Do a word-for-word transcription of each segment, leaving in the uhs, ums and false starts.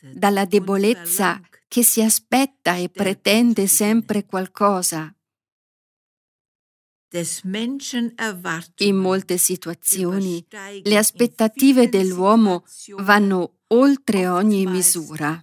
dalla debolezza che si aspetta e pretende sempre qualcosa. In molte situazioni le aspettative dell'uomo vanno oltre ogni misura.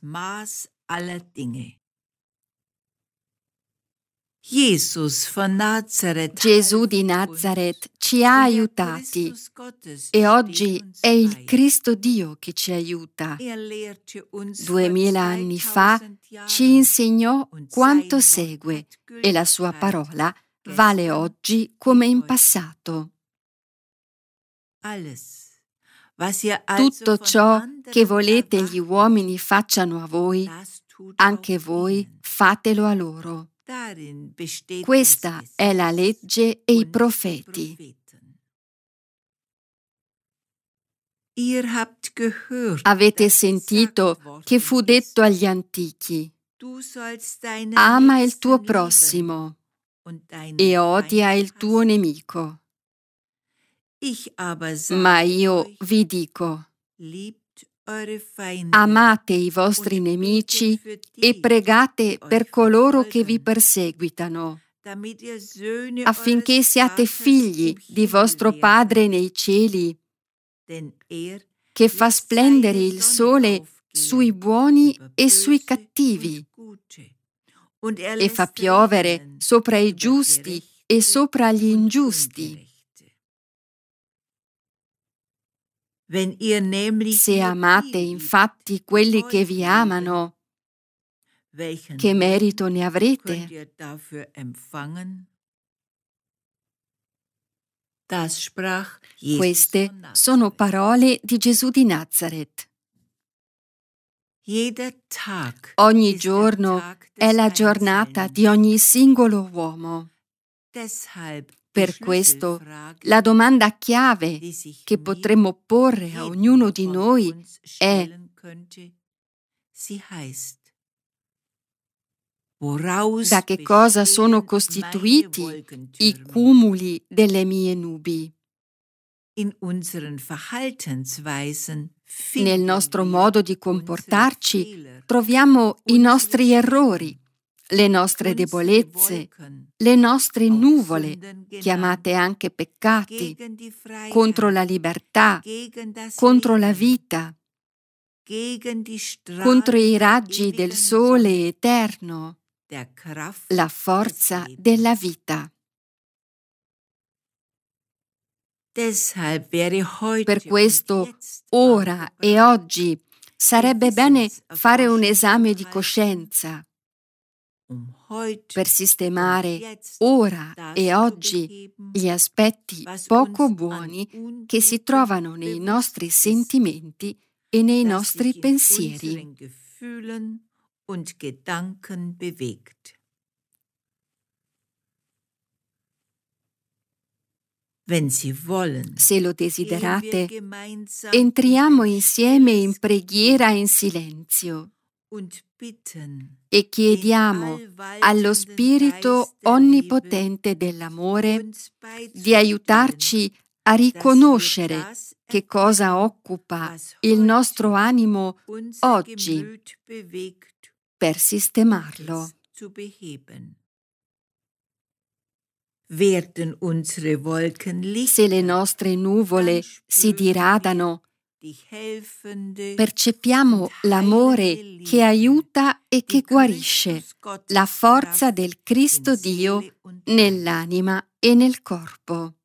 Gesù di Nazaret ci ha aiutati e oggi è il Cristo Dio che ci aiuta. Duemila anni fa ci insegnò quanto segue e la sua parola vale oggi come in passato. Tutto ciò che volete gli uomini facciano a voi, anche voi fatelo a loro. Questa è la legge e i profeti. Avete sentito che fu detto agli antichi: ama il tuo prossimo e odia il tuo nemico. Ma io vi dico: amate i vostri nemici e pregate per coloro che vi perseguitano, affinché siate figli di vostro Padre nei cieli, che fa splendere il sole sui buoni e sui cattivi, e fa piovere sopra i giusti e sopra gli ingiusti. Se amate infatti quelli che vi amano, che merito ne avrete? Queste sono parole di Gesù di Nazaret. Ogni giorno è la giornata di ogni singolo uomo. Per questo, la domanda chiave che potremmo porre a ognuno di noi è: da che cosa sono costituiti i cumuli delle mie nubi? Nel nostro modo di comportarci troviamo i nostri errori, le nostre debolezze, le nostre nuvole, chiamate anche peccati, contro la libertà, contro la vita, contro i raggi del sole eterno, la forza della vita. Per questo, ora e oggi, sarebbe bene fare un esame di coscienza per sistemare ora e oggi gli aspetti poco buoni che si trovano nei nostri sentimenti e nei nostri pensieri. Se lo desiderate, entriamo insieme in preghiera in silenzio e chiediamo allo Spirito Onnipotente dell'amore di aiutarci a riconoscere che cosa occupa il nostro animo oggi per sistemarlo. Se le nostre nuvole si diradano, percepiamo l'amore che aiuta e che guarisce, la forza del Cristo Dio nell'anima e nel corpo.